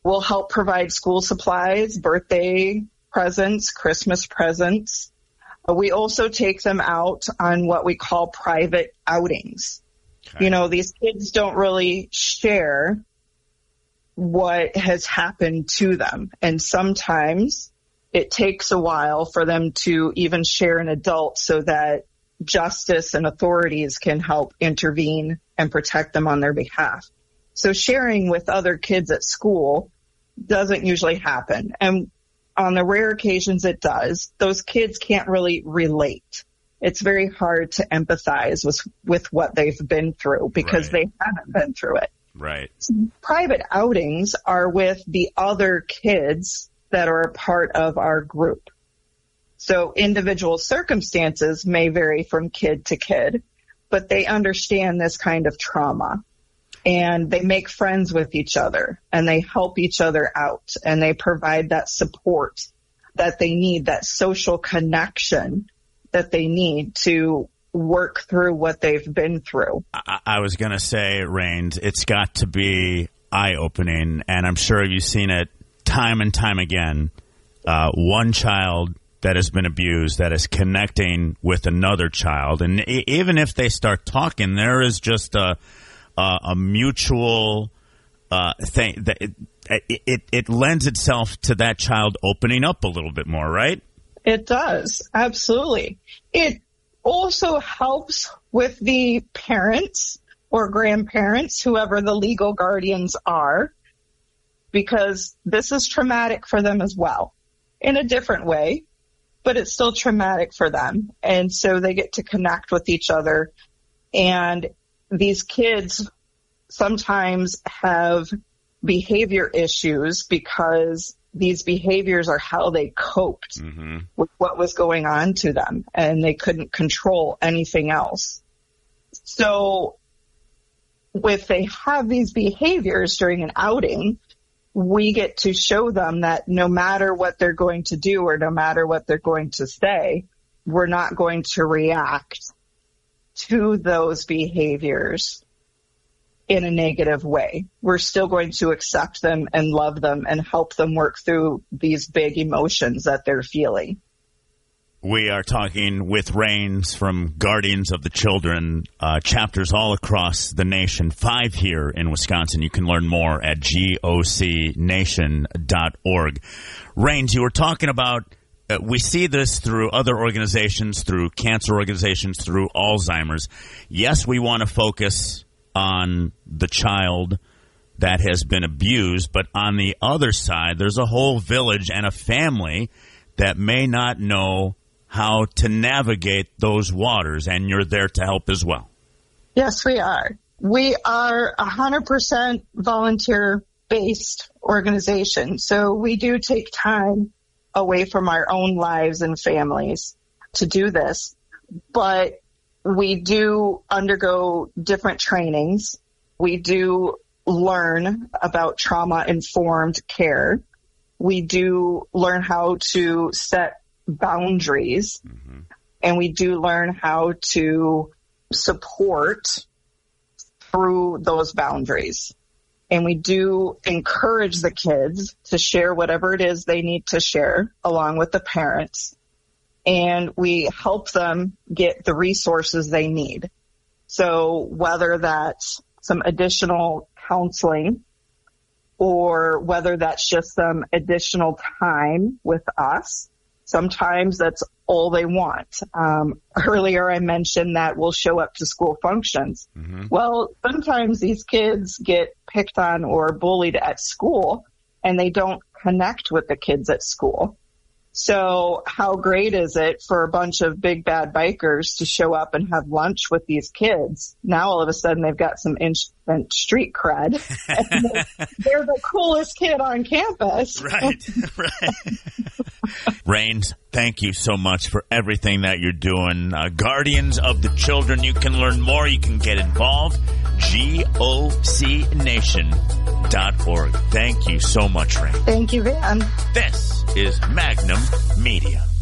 We'll help provide school supplies, birthday presents, Christmas presents. We also take them out on what we call private outings. Okay. You know, these kids don't really share what has happened to them. And sometimes it takes a while for them to even share an adult so that justice and authorities can help intervene and protect them on their behalf. So sharing with other kids at school doesn't usually happen. And on the rare occasions it does, those kids can't really relate. It's very hard to empathize with what they've been through because they haven't been through it. Right. So private outings are with the other kids that are a part of our group. So individual circumstances may vary from kid to kid, but they understand this kind of trauma. And they make friends with each other, and they help each other out, and they provide that support that they need, that social connection that they need to work through what they've been through. I was going to say, Rains, it's got to be eye-opening, and I'm sure you've seen it time and time again. One child that has been abused that is connecting with another child, and even if they start talking, there is just a mutual thing that it lends itself to that child opening up a little bit more, right? It does. Absolutely. It also helps with the parents or grandparents, whoever the legal guardians are, because this is traumatic for them as well in a different way, but it's still traumatic for them. And so they get to connect with each other. And these kids sometimes have behavior issues because these behaviors are how they coped with what was going on to them, and they couldn't control anything else. So if they have these behaviors during an outing, we get to show them that no matter what they're going to do or no matter what they're going to say, we're not going to react to those behaviors in a negative way. We're still going to accept them and love them and help them work through these big emotions that they're feeling. We are talking with Rains from Guardians of the Children, chapters all across the nation, 5 here in Wisconsin. You can learn more at gocnation.org. Rains, you were talking about, we see this through other organizations, through cancer organizations, through Alzheimer's. Yes, we want to focus on the child that has been abused, but on the other side, there's a whole village and a family that may not know how to navigate those waters, and you're there to help as well. Yes, we are. We are 100% volunteer-based organization, so we do take time away from our own lives and families to do this, but we do undergo different trainings. We do learn about trauma-informed care. We do learn how to set boundaries, and we do learn how to support through those boundaries. And we do encourage the kids to share whatever it is they need to share along with the parents. And we help them get the resources they need. So whether that's some additional counseling or whether that's just some additional time with us, sometimes that's all they want. Earlier I mentioned that we'll show up to school functions. Well, sometimes these kids get picked on or bullied at school and they don't connect with the kids at school. So how great is it for a bunch of big bad bikers to show up and have lunch with these kids? Now all of a sudden they've got some instant street cred. They're the coolest kid on campus. Right. Rains, thank you so much for everything that you're doing. Guardians of the Children, you can learn more. You can get involved. GOCNation.org. Thank you so much, Rain. Thank you, Van. This is Magnum Media.